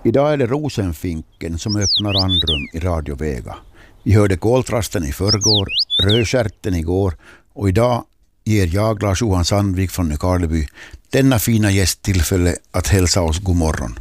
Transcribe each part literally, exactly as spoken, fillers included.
Idag är det rosenfinken som öppnar andrum i Radio Vega. Vi hörde koltrasten i förrgår, rödskärten igår och idag ger jag, Lars-Johan Sandvik från Nykarleby, denna fina gästtillfälle att hälsa oss god morgon.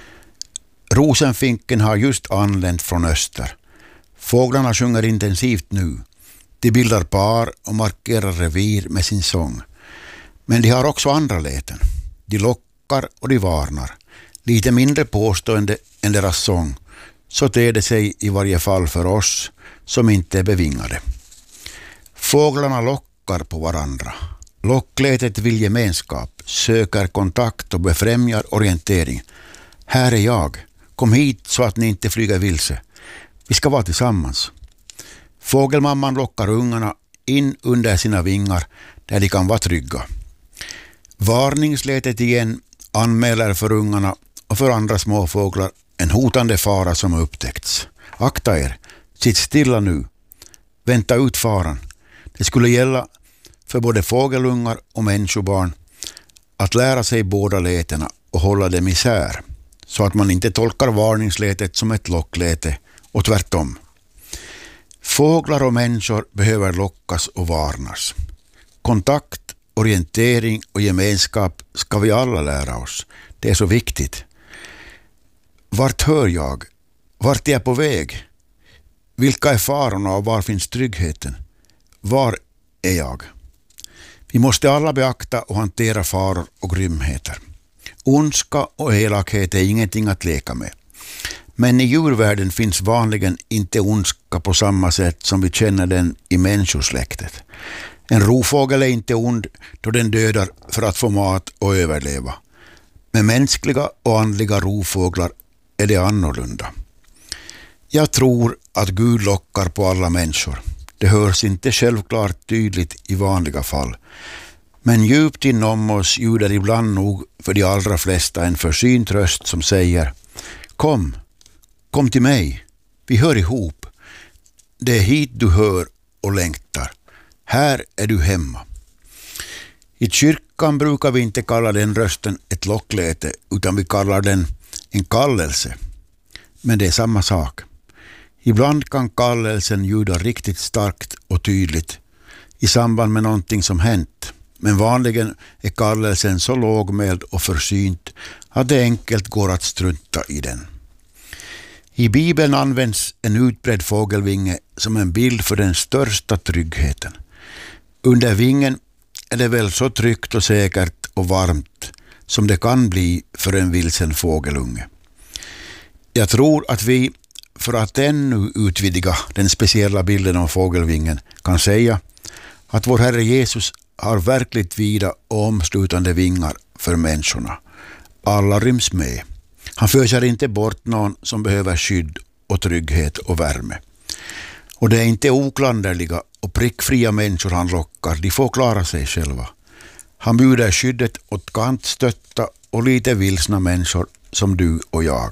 Rosenfinken har just anlänt från öster. Fåglarna sjunger intensivt nu. De bildar par och markerar revir med sin sång. Men de har också andra läten. De lockar och de varnar. Lite mindre påstående än deras sång. Så ter det sig i varje fall för oss som inte är bevingade. Fåglarna lockar på varandra. Locklätet vill gemenskap, söker kontakt och befrämjar orientering. Här är jag. Kom hit så att ni inte flyger vilse. Vi ska vara tillsammans. Fågelmamman lockar ungarna in under sina vingar där de kan vara trygga. Varningslätet igen anmäler för ungarna och för andra småfåglar en hotande fara som har upptäckts. Akta er, sitt stilla nu. Vänta ut faran. Det skulle gälla för både fågelungar och människobarn att lära sig båda lätena och hålla dem isär, så att man inte tolkar varningslätet som ett lockläte och tvärtom. Fåglar och människor behöver lockas och varnas. Kontakt, orientering och gemenskap ska vi alla lära oss. Det är så viktigt. Vart hör jag? Vart är jag på väg? Vilka är farorna och var finns tryggheten? Var är jag? Vi måste alla beakta och hantera faror och grymheter. Ondska och elakhet är ingenting att leka med. Men i djurvärlden finns vanligen inte ondska på samma sätt som vi känner den i människosläktet. En rovfågel är inte ond då den dödar för att få mat och överleva. Med mänskliga och andliga rovfåglar är det annorlunda. Jag tror att Gud lockar på alla människor. Det hörs inte självklart tydligt i vanliga fall. Men djupt inom oss ljuder ibland nog för de allra flesta en försynt röst som säger: Kom, kom till mig. Vi hör ihop. Det är hit du hör och längtar. Här är du hemma. I kyrkan brukar vi inte kalla den rösten ett lockläte, utan vi kallar den en kallelse. Men det är samma sak. Ibland kan kallelsen ljuda riktigt starkt och tydligt i samband med någonting som hänt. Men vanligen är kallelsen så lågmäld och försynt att det enkelt går att strunta i den. I Bibeln används en utbredd fågelvinge som en bild för den största tryggheten. Under vingen är det väl så tryggt och säkert och varmt som det kan bli för en vilsen fågelunge. Jag tror att vi, för att ännu utvidga den speciella bilden av fågelvingen, kan säga att vår Herre Jesus har verkligt vida och omslutande vingar för människorna. Alla ryms med. Han föser inte bort någon som behöver skydd och trygghet och värme. Och det är inte oklanderliga och prickfria människor han lockar. De får klara sig själva. Han bjuder skyddet åt kantstötta och lite vilsna människor som du och jag.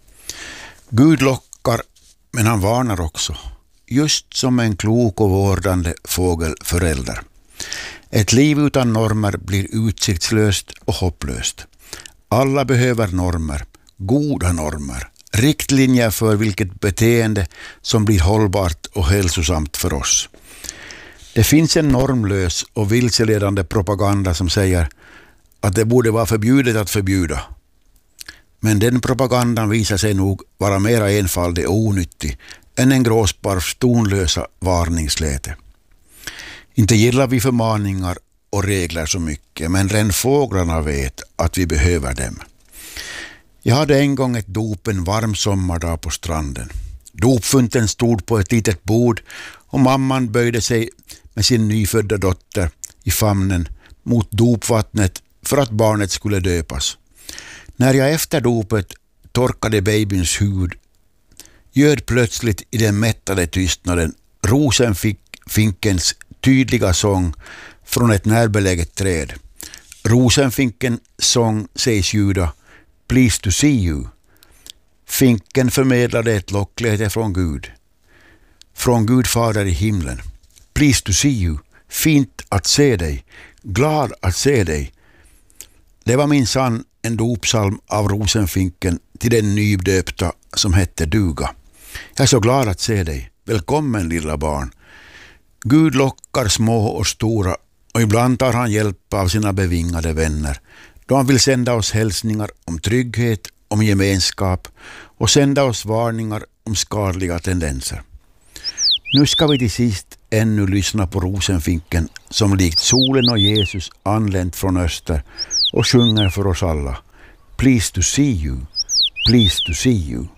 Gud lockar, men han varnar också. Just som en klok och vårdande fågelförälder. Ett liv utan normer blir utsiktslöst och hopplöst. Alla behöver normer, goda normer, riktlinjer för vilket beteende som blir hållbart och hälsosamt för oss. Det finns en normlös och vilseledande propaganda som säger att det borde vara förbjudet att förbjuda. Men den propagandan visar sig nog vara mera enfaldig och onyttig än en gråsparvs tonlösa varningsläte. Inte gillar vi förmaningar och regler så mycket, men redan fåglarna vet att vi behöver dem. Jag hade en gång ett dop en varm sommardag på stranden. Dopfunten stod på ett litet bord och mamman böjde sig med sin nyfödda dotter i famnen mot dopvattnet för att barnet skulle döpas. När jag efter dopet torkade babyns hud göd plötsligt i den mättade tystnaden rosenfinkens tydliga sång från ett närbeläget träd. Rosenfinkens sång sägs ljuda: Please to see you. Finken förmedlade ett lockläte från Gud. Från Gud fader i himlen. Please to see you. Fint att se dig. Glad att se dig. Det var minsann en dopsalm av Rosenfinken till den nydöpta som hette duga. Jag är så glad att se dig. Välkommen lilla barn. Gud lockar små och stora och ibland tar han hjälp av sina bevingade vänner då han vill sända oss hälsningar om trygghet, om gemenskap och sända oss varningar om skadliga tendenser. Nu ska vi till sist ännu lyssna på Rosenfinken som likt solen och Jesus anlänt från öster och sjunger för oss alla. Pleased to see you, pleased to see you.